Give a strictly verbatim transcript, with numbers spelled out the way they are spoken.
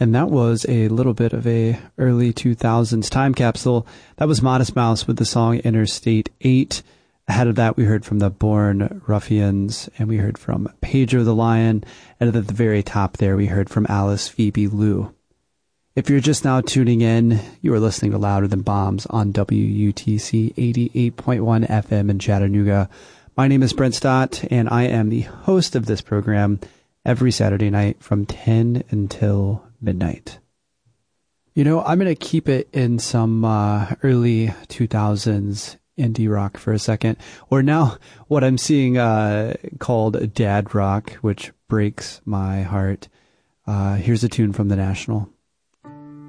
And that was a little bit of a early two thousands time capsule. That was Modest Mouse with the song Interstate eight. Ahead of that, we heard from the Born Ruffians, and we heard from Pedro the Lion. And at the very top there, we heard from Alice Phoebe Lou. If you're just now tuning in, you are listening to Louder Than Bombs on W U T C eighty-eight point one F M in Chattanooga. My name is Brent Stott, and I am the host of this program every Saturday night from ten until midnight. You know, I'm going to keep it in some uh, early two thousands indie rock for a second, or now what I'm seeing uh, called dad rock, which breaks my heart. Uh, here's a tune from The National.